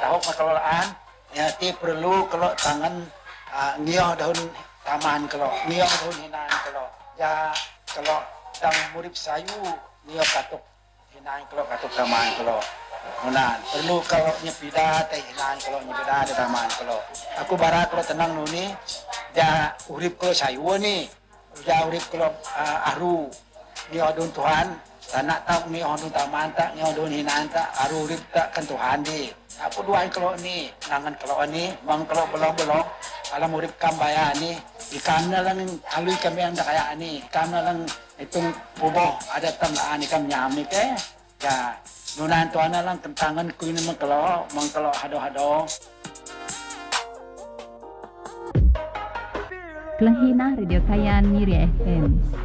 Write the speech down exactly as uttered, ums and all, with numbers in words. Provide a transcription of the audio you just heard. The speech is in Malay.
tahok makelolaan ya ti perlu kalau tangan uh, ngioh daun taman kalau ngioh daun hinaan kalau ya kalau tang murid sayu ngioh katuk hinaan kalau katuk taman kalau Nunan, perlu kalau nyepida teh hinaan kalau nyepida di taman kalau aku barat kalau tenang nuni ya urip kalau sayu ni ya urip kalau uh, aru ngioh daun Tuhan tanah tak ni orang tak mantak ni orang hinaan tak aru urip tak kan Tuhan di aku duain kalau ni nangan kalau ni bang kalau belok-belok alam urip kambaya ni ikan na lang alui kami anda kaya ni ikan na lang itong pubo ada tamlaan ikam nyami ke ya nunan tuan na lang kentangan ko ni mang kalau mang kalau hado-hado Kelahina Radio Kayan Miri F M.